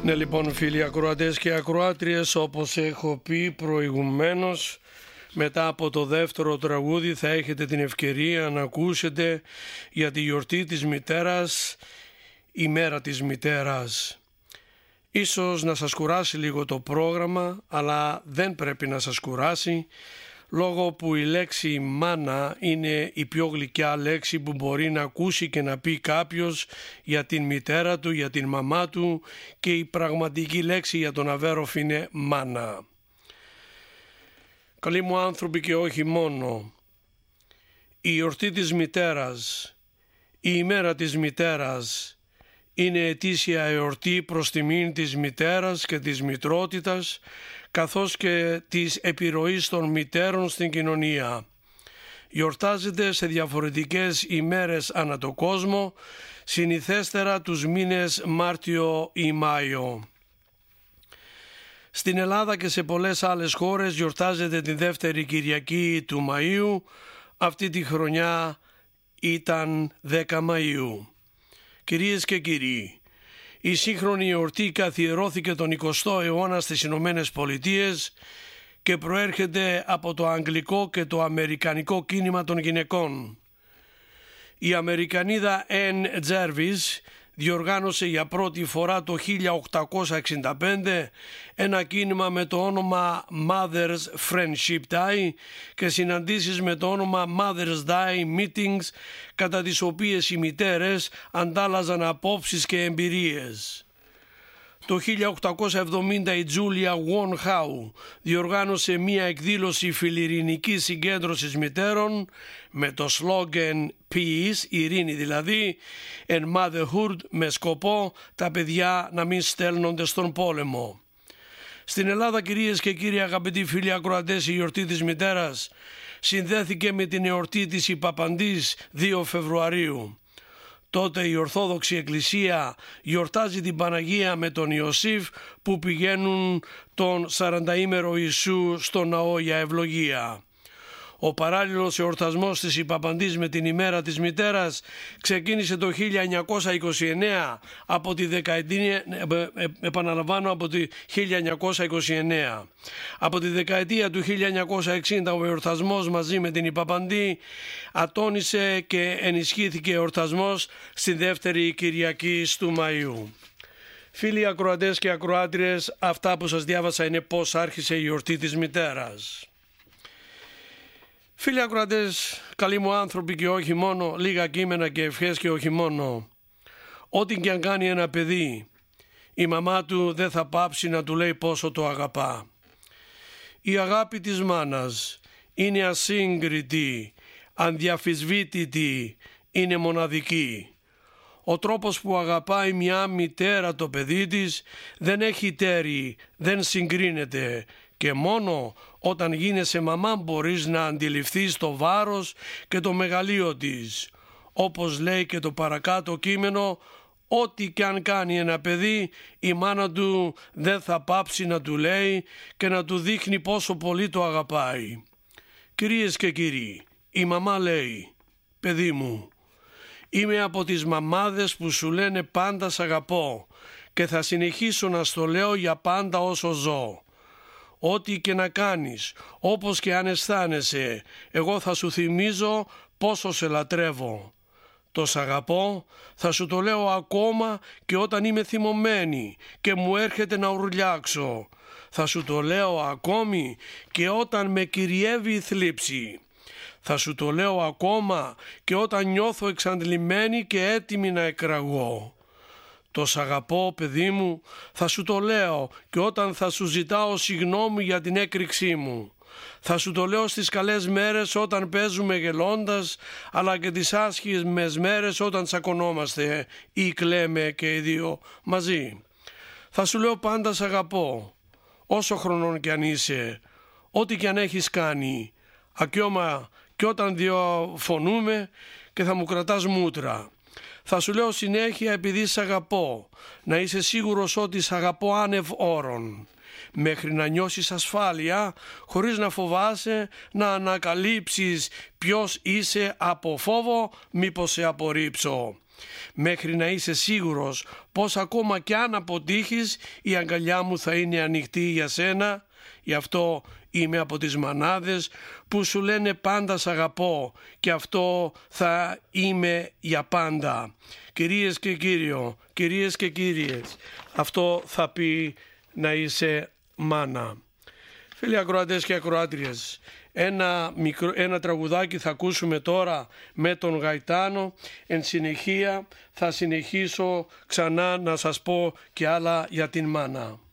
Ναι, λοιπόν, φίλοι ακροατές και ακροάτριες, όπως έχω πει προηγουμένως, μετά από το δεύτερο τραγούδι θα έχετε την ευκαιρία να ακούσετε για τη γιορτή της μητέρας, η μέρα της μητέρας. Ίσως να σας κουράσει λίγο το πρόγραμμα, αλλά δεν πρέπει να σας κουράσει, λόγω που η λέξη μάνα είναι η πιο γλυκιά λέξη που μπορεί να ακούσει και να πει κάποιος για την μητέρα του, για την μαμά του, και η πραγματική λέξη για τον αβέροφ είναι μάνα. Καλοί μου άνθρωποι και όχι μόνο, η γιορτή της μητέρας, η ημέρα της μητέρας, είναι ετήσια εορτή προς τιμήν της μητέρας και της μητρότητας, καθώς και της επιρροής των μητέρων στην κοινωνία. Γιορτάζεται σε διαφορετικές ημέρες ανά το κόσμο, συνηθέστερα τους μήνες Μάρτιο ή Μάιο. Στην Ελλάδα και σε πολλές άλλες χώρες γιορτάζεται τη δεύτερη Κυριακή του Μαΐου, αυτή τη χρονιά ήταν 10 Μαΐου. Κυρίες και κύριοι, η σύγχρονη εορτή καθιερώθηκε τον 20ο αιώνα στις Ηνωμένες Πολιτείες και προέρχεται από το αγγλικό και το αμερικανικό κίνημα των γυναικών. Η Αμερικανίδα Ann Jarvis διοργάνωσε για πρώτη φορά το 1865 ένα κίνημα με το όνομα Mother's Friendship Day και συναντήσεις με το όνομα Mother's Day Meetings, κατά τις οποίες οι μητέρες αντάλλαζαν απόψεις και εμπειρίες. Το 1870 η Τζούλια Won Howe διοργάνωσε μία εκδήλωση φιλιρινικής συγκέντρωσης μητέρων με το σλόγγεν Peace, ειρήνη δηλαδή, and Motherhood, με σκοπό τα παιδιά να μην στέλνονται στον πόλεμο. Στην Ελλάδα, κυρίες και κύριοι αγαπητοί φίλοι ακροατές, η γιορτή της μητέρας συνδέθηκε με την εορτή της Ιππαπαντής 2 Φεβρουαρίου. Τότε η Ορθόδοξη Εκκλησία γιορτάζει την Παναγία με τον Ιωσήφ που πηγαίνουν τον 40ήμερο Ιησού στο ναό για ευλογία. Ο παράλληλος εορτασμός της Ιππαπαντής με την ημέρα της μητέρας ξεκίνησε το 1929 από τη δεκαετία, από τη 1929. Από τη δεκαετία του 1960 ο εορτασμός μαζί με την Ιππαπαντή ατώνησε και ενισχύθηκε εορτασμός στη δεύτερη Κυριακή του Μαΐου. Φίλοι ακροατές και ακροάτριες, αυτά που σας διάβασα είναι πώς άρχισε η γιορτή της μητέρας. Φίλοι ακροατές, καλοί μου άνθρωποι και όχι μόνο, λίγα κείμενα και ευχές και όχι μόνο. Ό,τι και αν κάνει ένα παιδί, η μαμά του δεν θα πάψει να του λέει πόσο το αγαπά. Η αγάπη της μάνας είναι ασύγκριτη, ανδιαφυσβήτητη, είναι μοναδική. Ο τρόπος που αγαπάει μια μητέρα το παιδί της δεν έχει τέρι, δεν συγκρίνεται, και μόνο όταν γίνεσαι μαμά μπορείς να αντιληφθείς το βάρος και το μεγαλείο της. Όπως λέει και το παρακάτω κείμενο, ό,τι κι αν κάνει ένα παιδί, η μάνα του δεν θα πάψει να του λέει και να του δείχνει πόσο πολύ το αγαπάει. Κυρίες και κύριοι, η μαμά λέει, παιδί μου, είμαι από τις μαμάδες που σου λένε πάντα σ' αγαπώ και θα συνεχίσω να στο λέω για πάντα όσο ζω. Ό,τι και να κάνεις, όπως και αν αισθάνεσαι, εγώ θα σου θυμίζω πόσο σε λατρεύω. Το σ' αγαπώ θα σου το λέω ακόμα και όταν είμαι θυμωμένη και μου έρχεται να ουρλιάξω. Θα σου το λέω ακόμη και όταν με κυριεύει η θλίψη. Θα σου το λέω ακόμα και όταν νιώθω εξαντλημένη και έτοιμη να εκραγώ. Το σ' αγαπώ, παιδί μου, θα σου το λέω και όταν θα σου ζητάω συγγνώμη για την έκρηξή μου. Θα σου το λέω στις καλές μέρες όταν παίζουμε γελώντας, αλλά και τις άσχημες μέρες όταν τσακωνόμαστε ή κλαίμε και οι δύο μαζί. Θα σου λέω πάντα σ' αγαπώ, όσο χρονών κι αν είσαι, ό,τι κι αν έχεις κάνει, ακιώμα και όταν διαφωνούμε και θα μου κρατάς μούτρα. Θα σου λέω συνέχεια επειδή σ' αγαπώ, να είσαι σίγουρος ότι σ' αγαπώ άνευ όρων, μέχρι να νιώσεις ασφάλεια, χωρίς να φοβάσαι να ανακαλύψεις ποιος είσαι από φόβο, μήπως σε απορρίψω. μέχρι να είσαι σίγουρος πως ακόμα κι αν αποτύχεις η αγκαλιά μου θα είναι ανοιχτή για σένα. Γι' αυτό είμαι από τις μανάδες που σου λένε πάντα σ' αγαπώ και αυτό θα είμαι για πάντα. Κυρίες και κύριες, αυτό θα πει να είσαι μάνα. Φίλοι ακροατές και ακροάτριες, ένα τραγουδάκι θα ακούσουμε τώρα με τον Γαϊτάνο. Εν συνεχεία θα συνεχίσω ξανά να σας πω και άλλα για την μάνα.